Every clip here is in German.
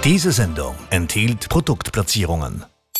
Diese Sendung enthielt Produktplatzierungen.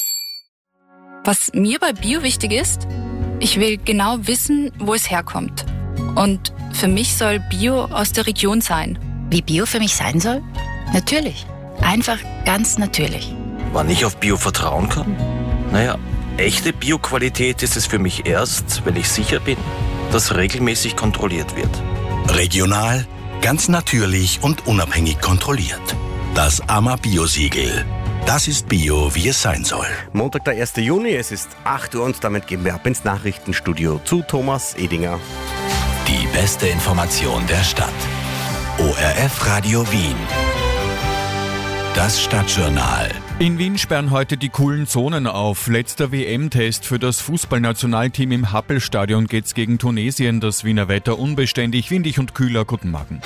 Was mir bei Bio wichtig ist, ich will genau wissen, wo es herkommt. Und für mich soll Bio aus der Region sein. Wie Bio für mich sein soll? Natürlich. Einfach ganz natürlich. Wann ich auf Bio vertrauen kann? Naja, echte Bio-Qualität ist es für mich erst, wenn ich sicher bin, dass regelmäßig kontrolliert wird. Regional, ganz natürlich und unabhängig kontrolliert. Das AMA-Bio-Siegel. Das ist Bio, wie es sein soll. Montag, der 1. Juni, es ist 8 Uhr und damit gehen wir ab ins Nachrichtenstudio zu Thomas Edinger. Die beste Information der Stadt. ORF Radio Wien. Das Stadtjournal. In Wien sperren heute die coolen Zonen auf. Letzter WM-Test für das Fußballnationalteam im Happelstadion geht's gegen Tunesien. Das Wiener Wetter unbeständig, windig und kühler. Guten Morgen.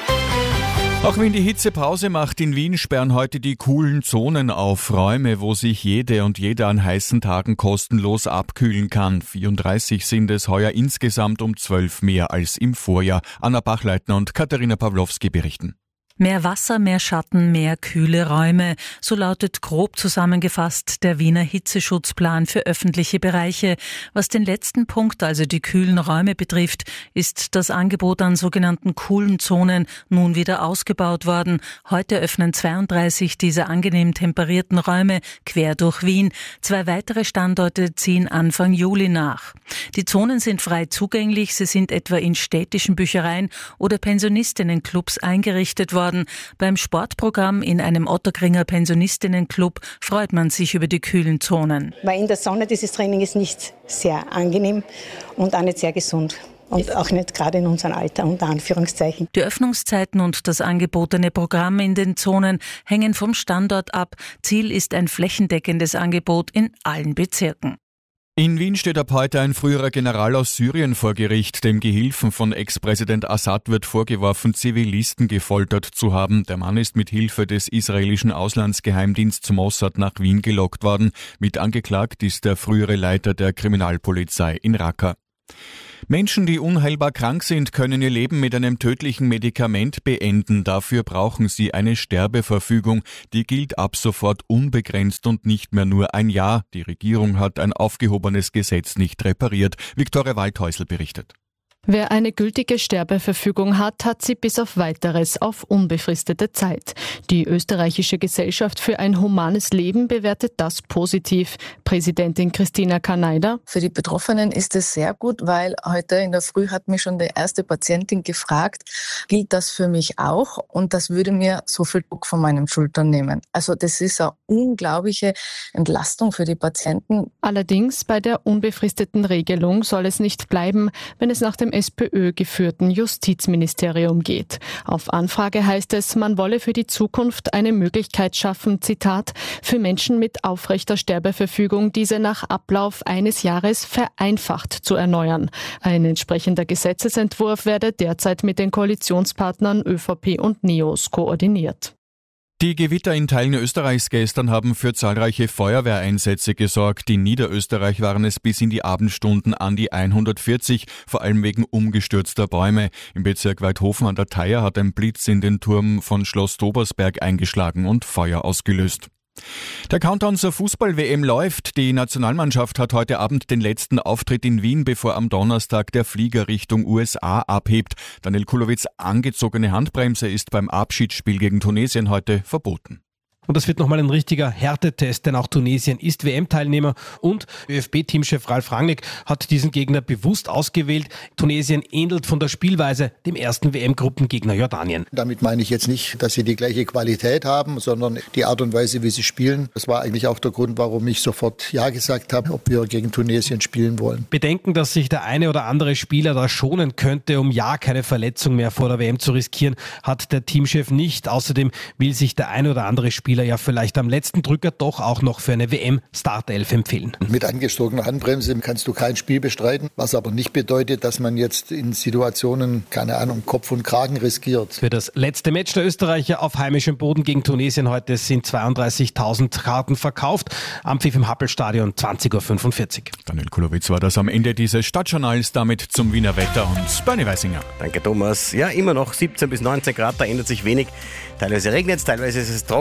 Auch wenn die Hitze Pause macht in Wien, sperren heute die coolen Zonen auf. Räume, wo sich jede und jeder an heißen Tagen kostenlos abkühlen kann. 34 sind es heuer insgesamt, um 12 mehr als im Vorjahr. Anna Bachleitner und Katharina Pawlowski berichten. Mehr Wasser, mehr Schatten, mehr kühle Räume. So lautet grob zusammengefasst der Wiener Hitzeschutzplan für öffentliche Bereiche. Was den letzten Punkt, also die kühlen Räume betrifft, ist das Angebot an sogenannten coolen Zonen nun wieder ausgebaut worden. Heute öffnen 32 dieser angenehm temperierten Räume quer durch Wien. 2 weitere Standorte ziehen Anfang Juli nach. Die Zonen sind frei zugänglich. Sie sind etwa in städtischen Büchereien oder Pensionistinnenclubs eingerichtet worden. Beim Sportprogramm in einem Otterkringer Pensionistinnenclub freut man sich über die kühlen Zonen. Weil in der Sonne dieses Training ist nicht sehr angenehm und auch nicht sehr gesund. Und auch nicht gerade in unserem Alter, unter Anführungszeichen. Die Öffnungszeiten und das angebotene Programm in den Zonen hängen vom Standort ab. Ziel ist ein flächendeckendes Angebot in allen Bezirken. In Wien steht ab heute ein früherer General aus Syrien vor Gericht. Dem Gehilfen von Ex-Präsident Assad wird vorgeworfen, Zivilisten gefoltert zu haben. Der Mann ist mit Hilfe des israelischen Auslandsgeheimdiensts Mossad nach Wien gelockt worden. Mit angeklagt ist der frühere Leiter der Kriminalpolizei in Raqqa. Menschen, die unheilbar krank sind, können ihr Leben mit einem tödlichen Medikament beenden. Dafür brauchen sie eine Sterbeverfügung. Die gilt ab sofort unbegrenzt und nicht mehr nur ein Jahr. Die Regierung hat ein aufgehobenes Gesetz nicht repariert. Viktoria Waldhäusl berichtet. Wer eine gültige Sterbeverfügung hat, hat sie bis auf Weiteres auf unbefristete Zeit. Die österreichische Gesellschaft für ein humanes Leben bewertet das positiv. Präsidentin Christina Kaneider: Für die Betroffenen ist es sehr gut, weil heute in der Früh hat mich schon die erste Patientin gefragt, gilt das für mich auch? Und das würde mir so viel Druck von meinen Schultern nehmen. Also das ist eine unglaubliche Entlastung für die Patienten. Allerdings bei der unbefristeten Regelung soll es nicht bleiben, wenn es nach dem SPÖ-geführten Justizministerium geht. Auf Anfrage heißt es, man wolle für die Zukunft eine Möglichkeit schaffen, Zitat, für Menschen mit aufrechter Sterbeverfügung diese nach Ablauf eines Jahres vereinfacht zu erneuern. Ein entsprechender Gesetzesentwurf werde derzeit mit den Koalitionspartnern ÖVP und NEOS koordiniert. Die Gewitter in Teilen Österreichs gestern haben für zahlreiche Feuerwehreinsätze gesorgt. In Niederösterreich waren es bis in die Abendstunden an die 140, vor allem wegen umgestürzter Bäume. Im Bezirk Weidhofen an der Theier hat ein Blitz in den Turm von Schloss Dobersberg eingeschlagen und Feuer ausgelöst. Der Countdown zur Fußball-WM läuft. Die Nationalmannschaft hat heute Abend den letzten Auftritt in Wien, bevor am Donnerstag der Flieger Richtung USA abhebt. Daniel Kulowitz' angezogene Handbremse ist beim Abschiedsspiel gegen Tunesien heute verboten. Und das wird nochmal ein richtiger Härtetest, denn auch Tunesien ist WM-Teilnehmer und ÖFB-Teamchef Ralf Rangnick hat diesen Gegner bewusst ausgewählt. Tunesien ähnelt von der Spielweise dem ersten WM-Gruppengegner Jordanien. Damit meine ich jetzt nicht, dass sie die gleiche Qualität haben, sondern die Art und Weise, wie sie spielen. Das war eigentlich auch der Grund, warum ich sofort Ja gesagt habe, ob wir gegen Tunesien spielen wollen. Bedenken, dass sich der eine oder andere Spieler da schonen könnte, um ja keine Verletzung mehr vor der WM zu riskieren, hat der Teamchef nicht. Außerdem will sich der eine oder andere Spieler ja vielleicht am letzten Drücker doch auch noch für eine WM-Startelf empfehlen. Mit angezogener Handbremse kannst du kein Spiel bestreiten, was aber nicht bedeutet, dass man jetzt in Situationen, keine Ahnung, Kopf und Kragen riskiert. Für das letzte Match der Österreicher auf heimischem Boden gegen Tunesien heute sind 32.000 Karten verkauft. Am Pfiff im Happelstadion 20.45 Uhr. Daniel Kulowitz war das am Ende dieses Stadtjournals, damit zum Wiener Wetter und Bernie Weisinger. Danke Thomas. Ja, immer noch 17 bis 19 Grad, da ändert sich wenig. Teilweise regnet es, teilweise ist es trocken. Es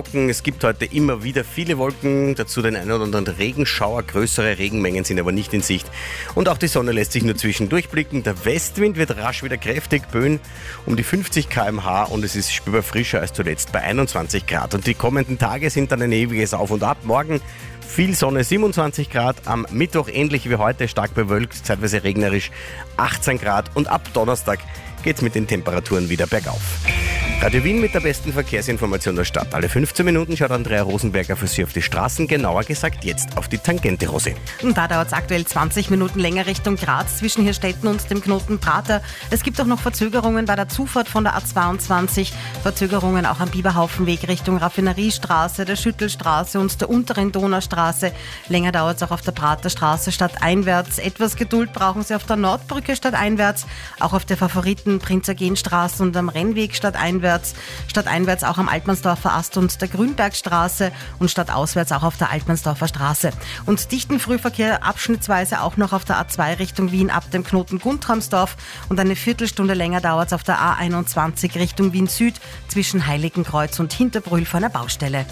Es gibt heute immer wieder viele Wolken, dazu den einen oder anderen Regenschauer. Größere Regenmengen sind aber nicht in Sicht. Und auch die Sonne lässt sich nur zwischendurch blicken. Der Westwind wird rasch wieder kräftig, Böen um die 50 km/h und es ist spürbar frischer als zuletzt bei 21 Grad. Und die kommenden Tage sind dann ein ewiges Auf und Ab. Morgen viel Sonne, 27 Grad. Am Mittwoch ähnlich wie heute, stark bewölkt, zeitweise regnerisch, 18 Grad. Und ab Donnerstag geht's mit den Temperaturen wieder bergauf. Radio Wien mit der besten Verkehrsinformation der Stadt. Alle 15 Minuten schaut Andrea Rosenberger für Sie auf die Straßen, genauer gesagt jetzt auf die Tangente, Rosi. Und da dauert es aktuell 20 Minuten länger Richtung Graz zwischen Hirstetten und dem Knoten Prater. Es gibt auch noch Verzögerungen bei der Zufahrt von der A22, Verzögerungen auch am Biberhaufenweg Richtung Raffineriestraße, der Schüttelstraße und der unteren Donaustraße. Länger dauert es auch auf der Praterstraße stadteinwärts. Etwas Geduld brauchen Sie auf der Nordbrücke stadteinwärts, auch auf der Favoriten Prinzergenstraße und am Rennweg stadteinwärts auch am Altmannsdorfer Ast und der Grünbergstraße und stadtauswärts auch auf der Altmannsdorfer Straße. Und dichten Frühverkehr abschnittsweise auch noch auf der A2 Richtung Wien ab dem Knoten Guntramsdorf und eine Viertelstunde länger dauert es auf der A21 Richtung Wien Süd zwischen Heiligenkreuz und Hinterbrühl vor einer Baustelle.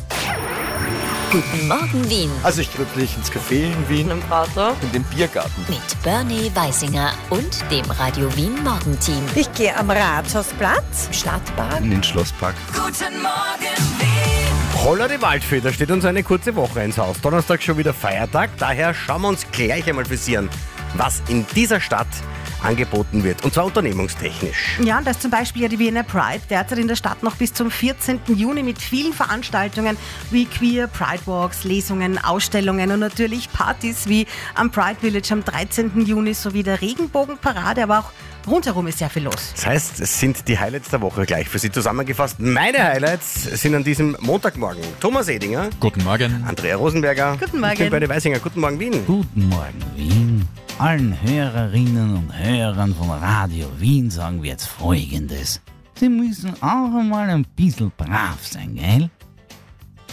Guten Morgen, Wien. Also ich grüblich ins Café in Wien. Im Prater. In den Biergarten. Mit Bernie Weisinger und dem Radio Wien Morgenteam. Ich gehe am Rathausplatz. Im Stadtpark. In den Schlosspark. Guten Morgen, Wien. Holla die Waldfee, da steht uns eine kurze Woche ins Haus. Donnerstag schon wieder Feiertag, daher schauen wir uns gleich einmal für Sie an, was in dieser Stadt angeboten wird, und zwar unternehmungstechnisch. Ja, und da ist zum Beispiel ja die Wiener Pride derzeit in der Stadt noch bis zum 14. Juni mit vielen Veranstaltungen wie Queer Pride Walks, Lesungen, Ausstellungen und natürlich Partys wie am Pride Village am 13. Juni sowie der Regenbogenparade, aber auch rundherum ist sehr viel los. Das heißt, es sind die Highlights der Woche gleich für Sie zusammengefasst. Meine Highlights sind an diesem Montagmorgen Thomas Edinger. Guten Morgen. Andrea Rosenberger. Guten Morgen. Ich bin Bernie Weisinger. Guten Morgen, Wien. Guten Morgen, Wien. Allen Hörerinnen und Hörern von Radio Wien sagen wir jetzt Folgendes. Sie müssen auch einmal ein bisschen brav sein, gell?